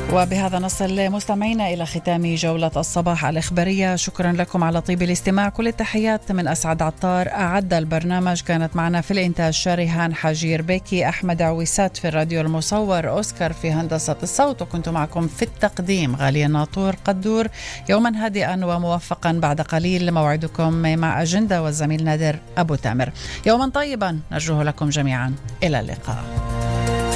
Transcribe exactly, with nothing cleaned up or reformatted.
وبهذا نصل مستمعينا إلى ختام جولة الصباح الإخبارية. شكرا لكم على طيب الاستماع. كل التحيات من أسعد عطار أعد البرنامج. كانت معنا في الإنتاج شاريهان حجير بيكي، أحمد عويسات في الراديو المصور، أوسكار في هندسة الصوت، وكنت معكم في التقديم غالية ناطور قدور. يوما هادئا وموفقا. بعد قليل موعدكم مع أجندة والزميل نادر أبو تامر. يوما طيبا نرجوه لكم جميعا. إلى اللقاء.